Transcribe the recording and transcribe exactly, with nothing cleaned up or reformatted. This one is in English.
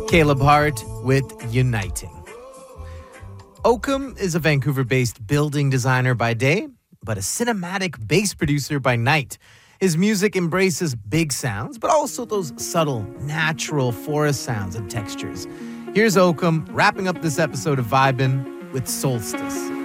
Caleb Hart with Uniting. Oakham is a Vancouver-based building designer by day, but a cinematic bass producer by night. His music embraces big sounds, but also those subtle, natural forest sounds and textures. Here's Oakham wrapping up this episode of Vibin' with Solstice.